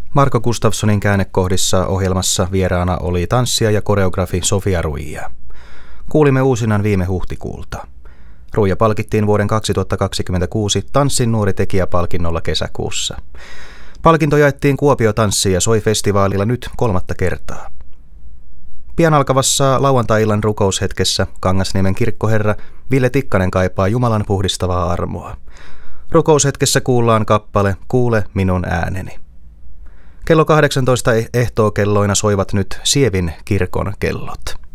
Marko Gustafssonin käännekohdissa ohjelmassa vieraana oli tanssija ja koreografi Sofia Ruija. Kuulimme uusinnan viime huhtikuulta. Ruija palkittiin vuoden 2026 Tanssin nuori tekijä-palkinnolla kesäkuussa. Palkinto jaettiin Kuopio tanssii ja soi -festivaalilla nyt 3. kertaa. Pian alkavassa lauantai-illan rukoushetkessä Kangasniemen kirkkoherra Ville Tikkanen kaipaa Jumalan puhdistavaa armoa. Rukoushetkessä kuullaan kappale Kuule minun ääneni. Kello 18 ehtookelloina soivat nyt Sievin kirkon kellot.